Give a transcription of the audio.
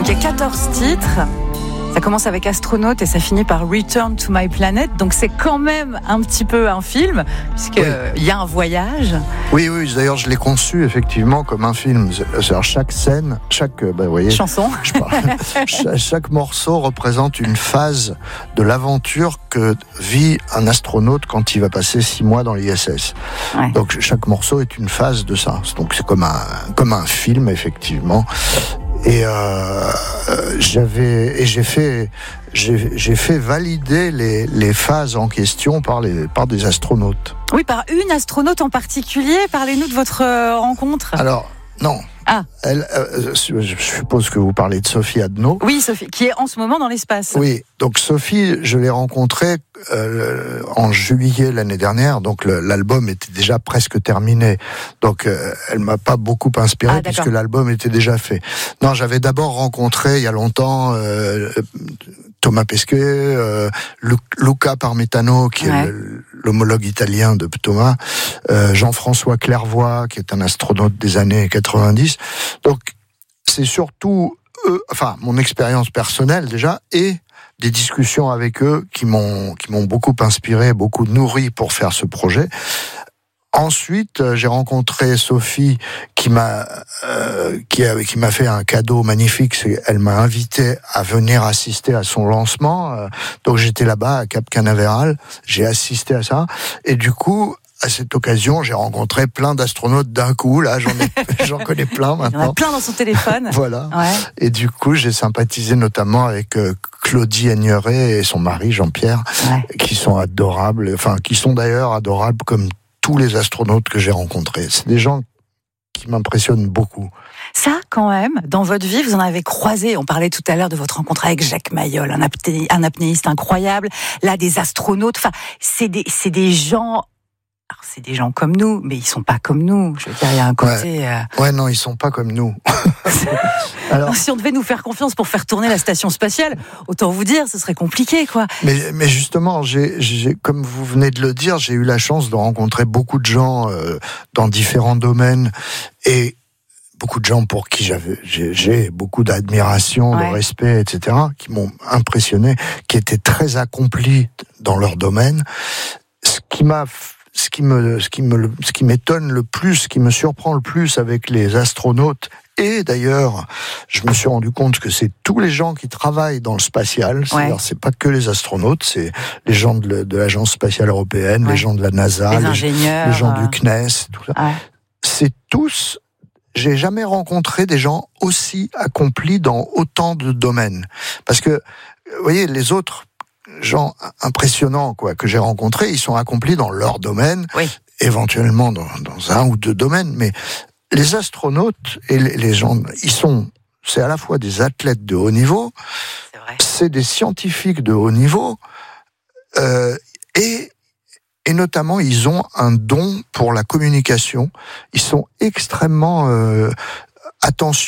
Donc il y a 14 titres. Ça commence avec Astronaute et ça finit par Return to My Planet. Donc c'est quand même un petit peu un film, puisqu'il y a un voyage. Oui, d'ailleurs je l'ai conçu effectivement comme un film. C'est-à-dire chaque scène, chanson, chaque morceau représente une phase de l'aventure que vit un astronaute quand il va passer 6 mois dans l'ISS. Ouais. Donc chaque morceau est une phase de ça. Donc c'est comme un film effectivement. Et j'ai fait valider les phases en question par des astronautes. Oui, par une astronaute en particulier. Parlez-nous de votre rencontre. Alors, non. Ah. Je suppose que vous parlez de Sophie Adno. Oui, Sophie, qui est en ce moment dans l'espace. Oui, donc Sophie, je l'ai rencontrée en juillet l'année dernière, donc l'album était déjà presque terminé. Donc elle m'a pas beaucoup inspiré puisque l'album était déjà fait. Non, j'avais d'abord rencontré il y a longtemps Thomas Pesquet, Luca Parmitano, qui est l'homologue italien de Thomas, Jean-François Clairvoy, qui est un astronaute des années 90. Donc, c'est surtout mon expérience personnelle déjà, et des discussions avec eux qui m'ont beaucoup inspiré, beaucoup nourri pour faire ce projet. Ensuite, j'ai rencontré Sophie qui m'a fait un cadeau magnifique. Elle m'a invité à venir assister à son lancement. Donc j'étais là-bas à Cap Canaveral. J'ai assisté à ça. Et du coup, à cette occasion, j'ai rencontré plein d'astronautes d'un coup. Là, j'en connais plein maintenant. Il y en a plein dans son téléphone. Voilà. Ouais. Et du coup, j'ai sympathisé notamment avec Claudie Aigneret et son mari Jean-Pierre, qui sont adorables. Enfin, qui sont d'ailleurs adorables comme tous les astronautes que j'ai rencontrés. C'est des gens qui m'impressionnent beaucoup. Ça, quand même, dans votre vie, vous en avez croisé. On parlait tout à l'heure de votre rencontre avec Jacques Mayol, un apnéiste incroyable. Là, des astronautes. Enfin, c'est des gens. Alors, c'est des gens comme nous, mais ils sont pas comme nous. Je veux dire, il y a un côté. Non, ils sont pas comme nous. Alors, si on devait nous faire confiance pour faire tourner la station spatiale, autant vous dire, ce serait compliqué, quoi. Mais justement, comme vous venez de le dire, j'ai eu la chance de rencontrer beaucoup de gens dans différents domaines et beaucoup de gens pour qui j'ai beaucoup d'admiration, de respect, etc., qui m'ont impressionné, qui étaient très accomplis dans leur domaine. Ce qui m'étonne le plus, ce qui me surprend le plus avec les astronautes, et d'ailleurs, je me suis rendu compte que c'est tous les gens qui travaillent dans le spatial, c'est-à-dire c'est pas que les astronautes, c'est les gens de l'Agence spatiale européenne, les gens de la NASA, les ingénieurs, les gens du CNES, tout ça. C'est tous. J'ai jamais rencontré des gens aussi accomplis dans autant de domaines, parce que vous voyez, les autres gens impressionnants que j'ai rencontrés, ils sont accomplis dans leur domaine, éventuellement dans un ou deux domaines, mais les astronautes et les gens, c'est à la fois des athlètes de haut niveau, c'est des scientifiques de haut niveau, et notamment ils ont un don pour la communication. Ils sont extrêmement attention